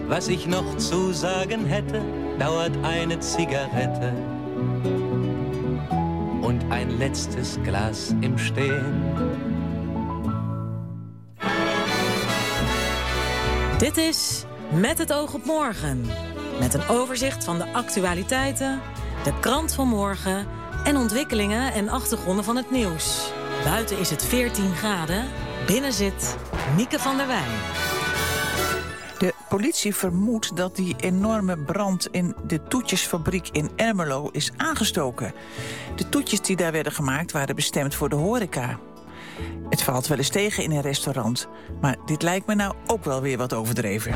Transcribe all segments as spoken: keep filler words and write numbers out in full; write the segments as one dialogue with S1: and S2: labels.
S1: Was ich noch zu sagen hätte, dauert eine Zigarette und ein letztes Glas im Stehen.
S2: Dit is Met het oog op morgen. Met een overzicht van de actualiteiten, de krant van morgen en ontwikkelingen en achtergronden van het nieuws. Buiten is het veertien graden, binnen zit Mieke van der Wij.
S3: De politie vermoedt dat die enorme brand in de toetjesfabriek in Ermelo is aangestoken. De toetjes die daar werden gemaakt waren bestemd voor de horeca. Het valt wel eens tegen in een restaurant, maar dit lijkt me nou ook wel weer wat overdreven.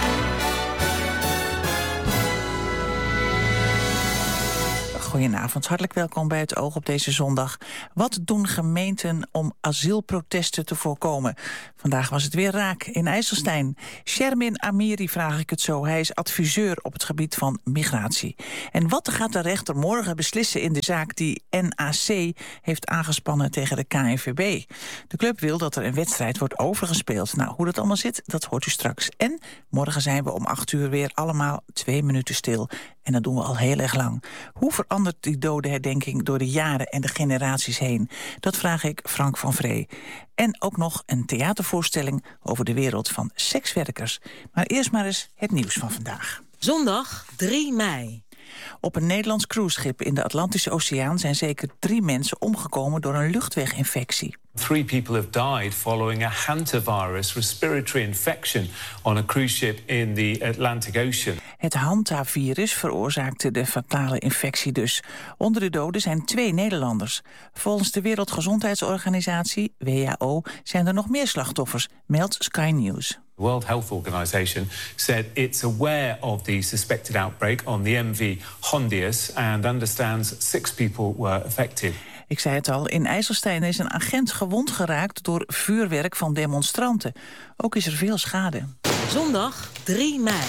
S3: Goedenavond, hartelijk welkom bij het Oog op deze zondag. Wat doen gemeenten om asielprotesten te voorkomen? Vandaag was het weer raak in IJsselstein. Shermin Amiri vraag ik het zo. Hij is adviseur op het gebied van migratie. En wat gaat de rechter morgen beslissen in de zaak die N A C heeft aangespannen tegen de K N V B? De club wil dat er een wedstrijd wordt overgespeeld. Nou, hoe dat allemaal zit, dat hoort u straks. En morgen zijn we om acht uur weer allemaal twee minuten stil. En dat doen we al heel erg lang. Hoe verandert die dodenherdenking door de jaren en de generaties heen? Dat vraag ik Frank van Vree. En ook nog een theatervoorstelling over de wereld van sekswerkers. Maar eerst maar eens het nieuws van vandaag.
S2: Zondag drie mei.
S3: Op een Nederlands cruiseschip in de Atlantische Oceaan zijn zeker drie mensen omgekomen door een luchtweginfectie.
S4: Three people have died following a hantavirus respiratory infection on a cruise ship in the Atlantic Ocean.
S3: Het hantavirus veroorzaakte de fatale infectie dus. Onder de doden zijn twee Nederlanders. Volgens de Wereldgezondheidsorganisatie, W H O, zijn er nog meer slachtoffers, meldt Sky News.
S4: The World Health Organization said it's aware of the suspected outbreak on the M V Hondius and understands six people were affected.
S3: Ik zei het al, in IJsselstein is een agent gewond geraakt door vuurwerk van demonstranten. Ook is er veel schade.
S2: Zondag drie mei.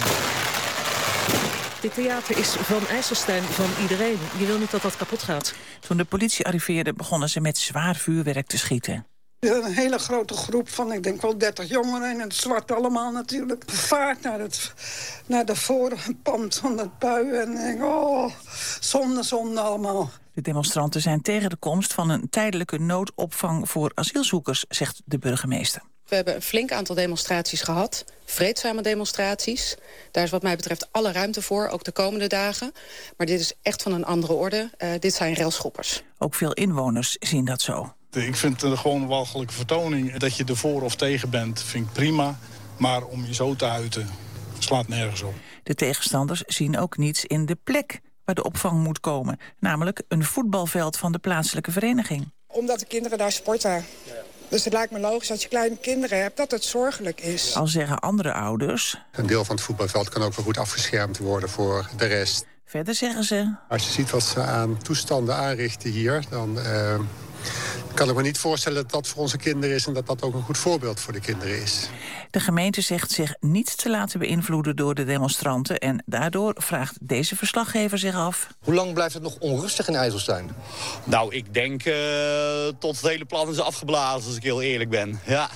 S5: Dit theater is van IJsselstein, van iedereen. Je wil niet dat dat kapot gaat.
S3: Toen de politie arriveerde begonnen ze met zwaar vuurwerk te schieten.
S6: Een hele grote groep van, ik denk wel dertig jongeren in het zwart allemaal natuurlijk. Vaart naar, het, naar de voorpand van het pui en ik denk, oh, zonde, zonde allemaal.
S3: De demonstranten zijn tegen de komst van een tijdelijke noodopvang voor asielzoekers, zegt de burgemeester.
S7: We hebben een flink aantal demonstraties gehad, vreedzame demonstraties. Daar is wat mij betreft alle ruimte voor, ook de komende dagen. Maar dit is echt van een andere orde. Uh, dit zijn railschoppers.
S3: Ook veel inwoners zien dat zo.
S8: Ik vind het gewoon een walgelijke vertoning. Dat je ervoor of tegen bent, vind ik prima. Maar om je zo te uiten, slaat nergens op.
S3: De tegenstanders zien ook niets in de plek waar de opvang moet komen. Namelijk een voetbalveld van de plaatselijke vereniging.
S9: Omdat de kinderen daar sporten. Dus het lijkt me logisch als je kleine kinderen hebt dat het zorgelijk is.
S3: Al zeggen andere ouders,
S10: een deel van het voetbalveld kan ook wel goed afgeschermd worden voor de rest.
S3: Verder zeggen ze,
S10: als je ziet wat ze aan toestanden aanrichten hier, dan Uh... kan ik me niet voorstellen dat dat voor onze kinderen is en dat dat ook een goed voorbeeld voor de kinderen is.
S3: De gemeente zegt zich niet te laten beïnvloeden door de demonstranten en daardoor vraagt deze verslaggever zich af.
S11: Hoe lang blijft het nog onrustig in IJsselstein?
S12: Nou, ik denk uh, tot het hele plan is afgeblazen, als ik heel eerlijk ben. Ja.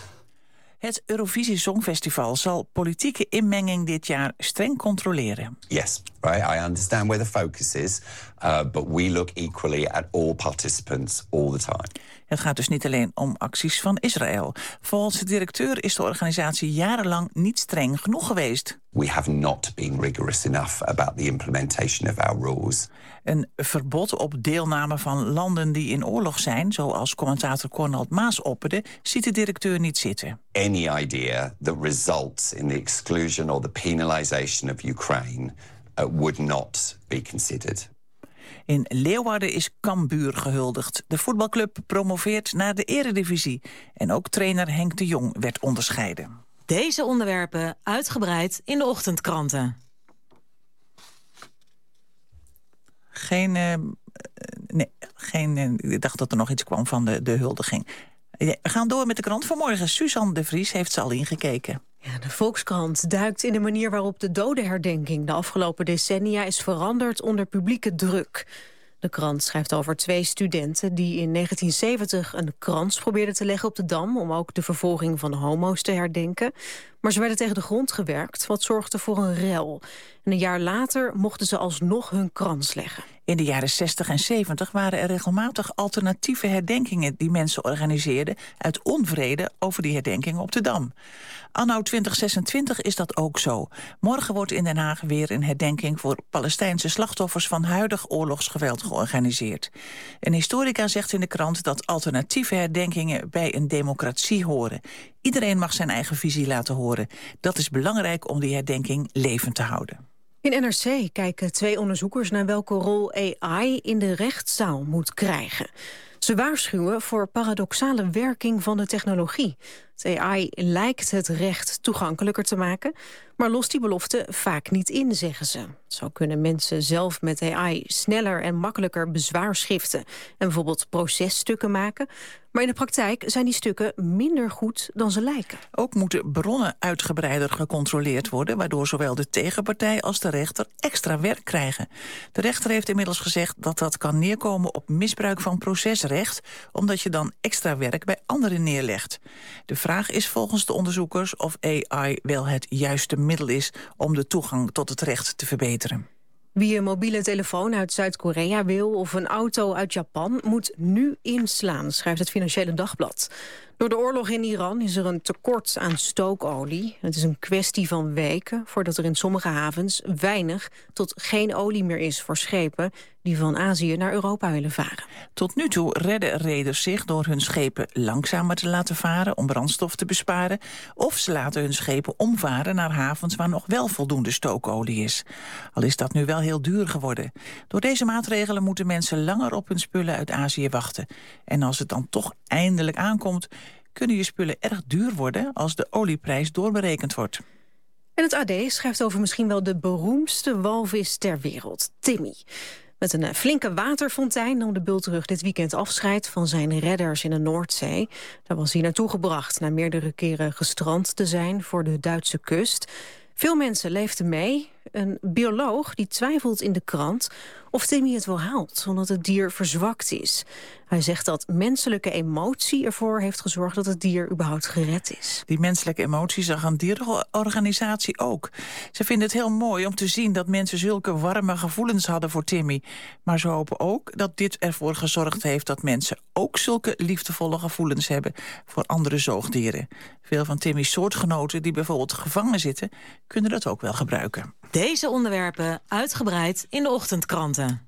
S3: Het Eurovisie Songfestival zal politieke inmenging dit jaar streng controleren.
S13: Yes, right. I understand where the focus is, uh, but we look equally at all participants all the time.
S3: Het gaat dus niet alleen om acties van Israël. Volgens de directeur is de organisatie jarenlang niet streng genoeg geweest.
S13: We have not been rigorous enough about the implementation of our rules.
S3: Een verbod op deelname van landen die in oorlog zijn, zoals commentator Cornald Maas opperde, ziet de directeur niet zitten.
S13: Any idea that results in the exclusion or the penalization of Ukraine uh, would not be considered.
S3: In Leeuwarden is Cambuur gehuldigd. De voetbalclub promoveert naar de eredivisie. En ook trainer Henk de Jong werd onderscheiden.
S2: Deze onderwerpen uitgebreid in de ochtendkranten.
S3: Geen, uh, nee, geen uh, ik dacht dat er nog iets kwam van de, de huldiging. We gaan door met de krant van morgen. Suzanne de Vries heeft ze al ingekeken.
S5: Ja, de Volkskrant duikt in de manier waarop de dodenherdenking de afgelopen decennia is veranderd onder publieke druk.
S14: De krant schrijft over twee studenten die in negentien zeventig een krans probeerden te leggen op de Dam om ook de vervolging van homo's te herdenken. Maar ze werden tegen de grond gewerkt, wat zorgde voor een rel. En een jaar later mochten ze alsnog hun krans leggen.
S3: In de jaren zestig en zeventig waren er regelmatig alternatieve herdenkingen die mensen organiseerden uit onvrede over die herdenkingen op de Dam. Anno twintig zesentwintig is dat ook zo. Morgen wordt in Den Haag weer een herdenking voor Palestijnse slachtoffers van huidig oorlogsgeweld georganiseerd. Een historica zegt in de krant dat alternatieve herdenkingen bij een democratie horen. Iedereen mag zijn eigen visie laten horen. Dat is belangrijk om die herdenking levend te houden.
S14: In N R C kijken twee onderzoekers naar welke rol A I in de rechtszaal moet krijgen. Ze waarschuwen voor paradoxale werking van de technologie. Het A I lijkt het recht toegankelijker te maken, maar lost die belofte vaak niet in, zeggen ze. Zo kunnen mensen zelf met A I sneller en makkelijker bezwaar schiften en bijvoorbeeld processtukken maken. Maar in de praktijk zijn die stukken minder goed dan ze lijken.
S3: Ook moeten bronnen uitgebreider gecontroleerd worden, waardoor zowel de tegenpartij als de rechter extra werk krijgen. De rechter heeft inmiddels gezegd dat dat kan neerkomen op misbruik van procesrecht, omdat je dan extra werk bij anderen neerlegt. De vraag is volgens de onderzoekers of A I wel het juiste middel is om de toegang tot het recht te verbeteren.
S14: Wie een mobiele telefoon uit Zuid-Korea wil of een auto uit Japan moet nu inslaan, schrijft het Financiële Dagblad. Door de oorlog in Iran is er een tekort aan stookolie. Het is een kwestie van weken voordat er in sommige havens weinig tot geen olie meer is voor schepen die van Azië naar Europa willen varen.
S3: Tot nu toe redden reders zich door hun schepen langzamer te laten varen om brandstof te besparen, of ze laten hun schepen omvaren naar havens waar nog wel voldoende stookolie is. Al is dat nu wel heel duur geworden. Door deze maatregelen moeten mensen langer op hun spullen uit Azië wachten. En als het dan toch eindelijk aankomt, kunnen je spullen erg duur worden als de olieprijs doorberekend wordt.
S14: En het A D schrijft over misschien wel de beroemdste walvis ter wereld, Timmy. Met een flinke waterfontein nam de bultrug dit weekend afscheid van zijn redders in de Noordzee. Daar was hij naartoe gebracht na meerdere keren gestrand te zijn voor de Duitse kust. Veel mensen leefden mee. Een bioloog die twijfelt in de krant of Timmy het wel haalt, omdat het dier verzwakt is. Hij zegt dat menselijke emotie ervoor heeft gezorgd dat het dier überhaupt gered is.
S3: Die menselijke emotie zag een dierenorganisatie ook. Ze vinden het heel mooi om te zien dat mensen zulke warme gevoelens hadden voor Timmy. Maar ze hopen ook dat dit ervoor gezorgd heeft dat mensen ook zulke liefdevolle gevoelens hebben voor andere zoogdieren. Veel van Timmy's soortgenoten die bijvoorbeeld gevangen zitten, kunnen dat ook wel gebruiken.
S2: Deze onderwerpen uitgebreid in de ochtendkranten.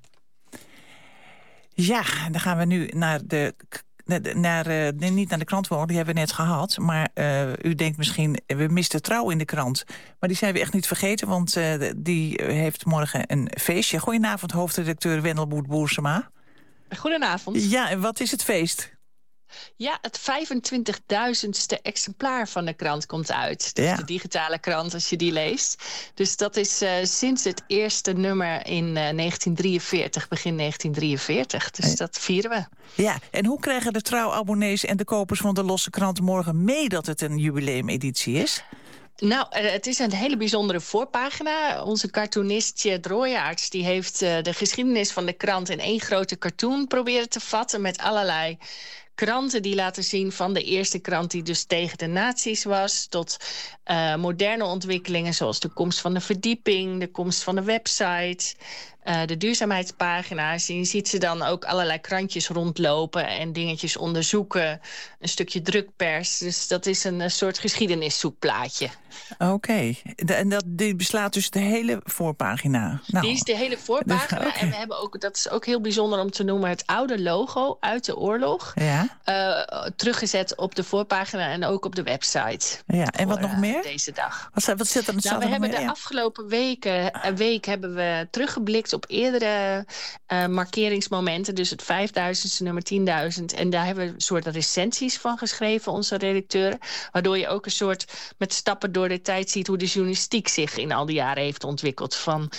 S3: Ja, dan gaan we nu naar de... Naar, uh, niet naar de krant, die hebben we net gehad. Maar uh, u denkt misschien, we misten Trouw in de krant. Maar die zijn we echt niet vergeten, want uh, die heeft morgen een feestje. Goedenavond, hoofdredacteur Wendel Boert-Boersema.
S15: Goedenavond.
S3: Ja, en wat is het feest?
S15: Ja, het vijfentwintigduizendste exemplaar van de krant komt uit. Dus ja. De digitale krant, als je die leest. Dus dat is uh, sinds het eerste nummer in uh, negentien drieënveertig, begin negentien drieënveertig. Dus dat vieren we.
S3: Ja, en hoe krijgen de trouwabonnees en de kopers van de losse krant morgen mee dat het een jubileumeditie is?
S15: Nou, het is een hele bijzondere voorpagina. Onze cartoonist Tjerd Royaerts die heeft uh, de geschiedenis van de krant in één grote cartoon proberen te vatten met allerlei kranten die laten zien van de eerste krant die dus tegen de nazi's was, tot uh, moderne ontwikkelingen zoals de komst van de verdieping, de komst van de website, uh, de duurzaamheidspagina's. En je ziet ze dan ook allerlei krantjes rondlopen en dingetjes onderzoeken. Een stukje drukpers. Dus dat is een, een soort geschiedeniszoekplaatje.
S3: Oké. Okay. En dat die beslaat dus de hele voorpagina? Nou,
S15: die is de hele voorpagina. Okay. En we hebben ook, dat is ook heel bijzonder om te noemen, het oude logo uit de oorlog.
S3: Ja.
S15: Uh, teruggezet op de voorpagina en ook op de website.
S3: Ja, en wat
S15: voor,
S3: nog meer?
S15: Uh, deze dag.
S3: Wat, wat zit er?
S15: Nou, we hebben meer? de
S3: ja.
S15: afgelopen weken, een week hebben we teruggeblikt op eerdere uh, markeringsmomenten. Dus het vijfduizendste, nummer tienduizend. En daar hebben we een soort recensies van geschreven, onze redacteuren. Waardoor je ook een soort met stappen door de tijd ziet hoe de journalistiek zich in al die jaren heeft ontwikkeld. Van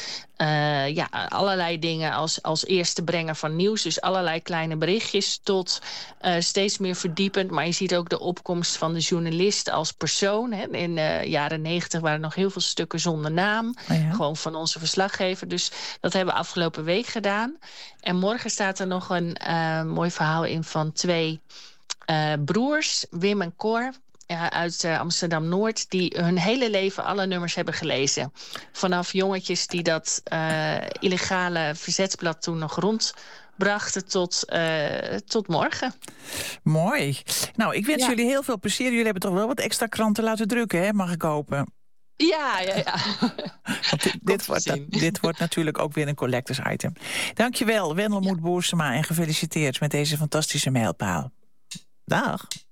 S15: Uh, ja, allerlei dingen als, als eerste brenger van nieuws. Dus allerlei kleine berichtjes tot uh, steeds meer verdiepend. Maar je ziet ook de opkomst van de journalist als persoon. Hè. In de jaren negentig waren er nog heel veel stukken zonder naam. Oh ja. Gewoon van onze verslaggever. Dus dat hebben we afgelopen week gedaan. En morgen staat er nog een uh, mooi verhaal in van twee uh, broers, Wim en Cor. Ja, uit uh, Amsterdam-Noord, die hun hele leven alle nummers hebben gelezen. Vanaf jongetjes die dat uh, illegale verzetsblad toen nog rondbrachten tot, uh, tot morgen.
S3: Mooi. Nou, ik wens
S15: ja.
S3: jullie heel veel plezier. Jullie hebben toch wel wat extra kranten laten drukken, hè? Mag ik hopen?
S15: Ja, ja, ja.
S3: dit, dit, wordt, dat, dit wordt natuurlijk ook weer een collectors item. Dankjewel, Wendelmoed ja. Boersema, en gefeliciteerd met deze fantastische mijlpaal. Dag.